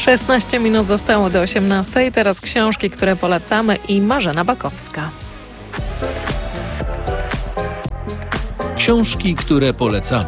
16 minut zostało do 18. Teraz książki, które polecamy i Marzena Bakowska. Książki, które polecamy.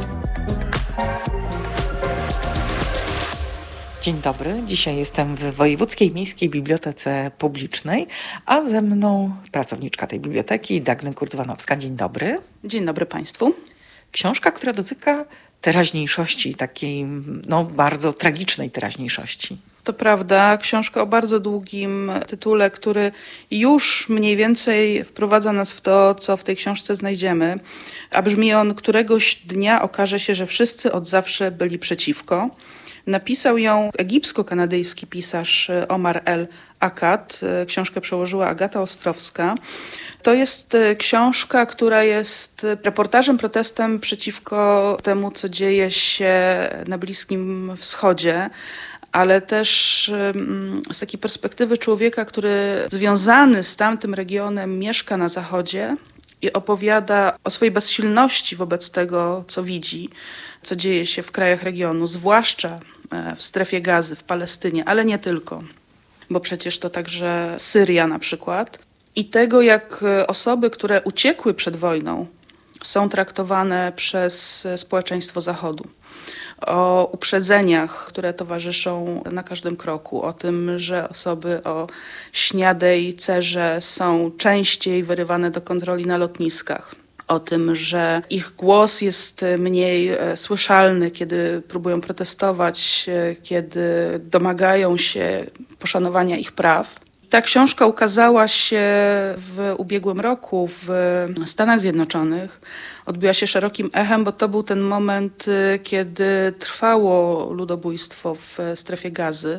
Dzień dobry. Dzisiaj jestem w Wojewódzkiej Miejskiej Bibliotece Publicznej, a ze mną pracowniczka tej biblioteki, Dagny Kurt-Wanowska. Dzień dobry. Dzień dobry Państwu. Książka, która dotyka teraźniejszości, takiej bardzo tragicznej teraźniejszości. To prawda, książka o bardzo długim tytule, który już mniej więcej wprowadza nas w to, co w tej książce znajdziemy. A brzmi on: któregoś dnia okaże się, że wszyscy od zawsze byli przeciwko. Napisał ją egipsko-kanadyjski pisarz Omar El-Akkad. Książkę przełożyła Agata Ostrowska. To jest książka, która jest reportażem, protestem przeciwko temu, co dzieje się na Bliskim Wschodzie, ale też z takiej perspektywy człowieka, który związany z tamtym regionem mieszka na Zachodzie i opowiada o swojej bezsilności wobec tego, co widzi, co dzieje się w krajach regionu, zwłaszcza w strefie Gazy, w Palestynie, ale nie tylko, bo przecież to także Syria na przykład. I tego, jak osoby, które uciekły przed wojną, są traktowane przez społeczeństwo Zachodu. O uprzedzeniach, które towarzyszą na każdym kroku, o tym, że osoby o śniadej cerze są częściej wyrywane do kontroli na lotniskach, o tym, że ich głos jest mniej słyszalny, kiedy próbują protestować, kiedy domagają się poszanowania ich praw. Ta książka ukazała się w ubiegłym roku w Stanach Zjednoczonych. Odbiła się szerokim echem, bo to był ten moment, kiedy trwało ludobójstwo w strefie Gazy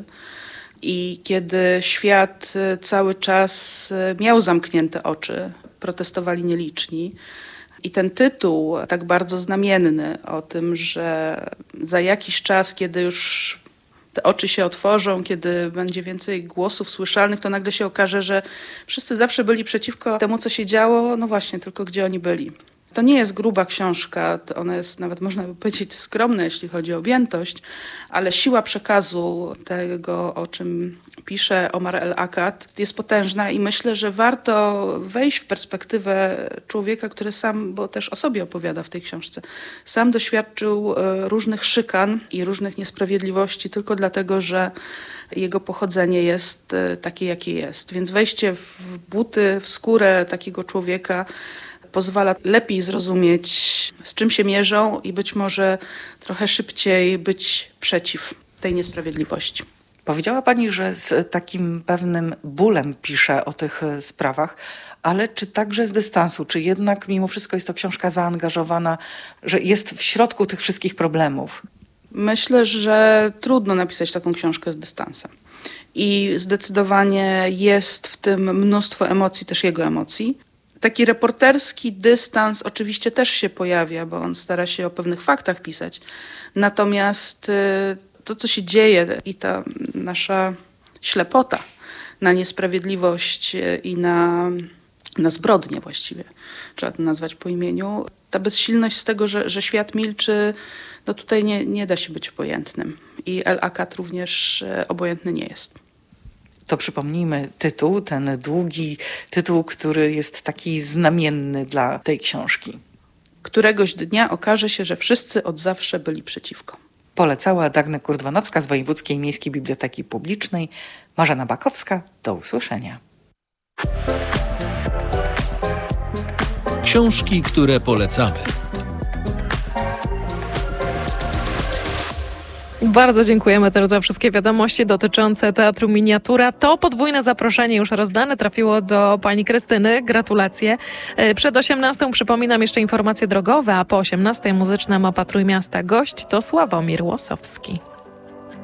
i kiedy świat cały czas miał zamknięte oczy, protestowali nieliczni. I ten tytuł tak bardzo znamienny o tym, że za jakiś czas, kiedy już te oczy się otworzą, kiedy będzie więcej głosów słyszalnych, to nagle się okaże, że wszyscy zawsze byli przeciwko temu, co się działo, no właśnie, tylko gdzie oni byli. To nie jest gruba książka, ona jest nawet, można by powiedzieć, skromna, jeśli chodzi o objętość, ale siła przekazu tego, o czym pisze Omar El-Akkad, jest potężna i myślę, że warto wejść w perspektywę człowieka, który sam, bo też o sobie opowiada w tej książce, sam doświadczył różnych szykan i różnych niesprawiedliwości tylko dlatego, że jego pochodzenie jest takie, jakie jest. Więc wejście w buty, w skórę takiego człowieka pozwala lepiej zrozumieć, z czym się mierzą i być może trochę szybciej być przeciw tej niesprawiedliwości. Powiedziała Pani, że z takim pewnym bólem pisze o tych sprawach, ale czy także z dystansu? Czy jednak mimo wszystko jest to książka zaangażowana, że jest w środku tych wszystkich problemów? Myślę, że trudno napisać taką książkę z dystansem. I zdecydowanie jest w tym mnóstwo emocji, też jego emocji. Taki reporterski dystans oczywiście też się pojawia, bo on stara się o pewnych faktach pisać. Natomiast to, co się dzieje i ta nasza ślepota na niesprawiedliwość i na zbrodnię właściwie, trzeba to nazwać po imieniu, ta bezsilność z tego, że świat milczy, no tutaj nie da się być obojętnym. I El-Akkad również obojętny nie jest. To przypomnijmy tytuł, ten długi tytuł, który jest taki znamienny dla tej książki. Któregoś dnia okaże się, że wszyscy od zawsze byli przeciwko. Polecała Dagna Kurt-Wanowska z Wojewódzkiej Miejskiej Biblioteki Publicznej. Marzena Bakowska, do usłyszenia. Książki, które polecamy. Bardzo dziękujemy też za wszystkie wiadomości dotyczące Teatru Miniatura. To podwójne zaproszenie już rozdane trafiło do pani Krystyny. Gratulacje. Przed 18 przypominam jeszcze informacje drogowe, a po 18 muzyczna mapa Trójmiasta. Gość to Sławomir Łosowski.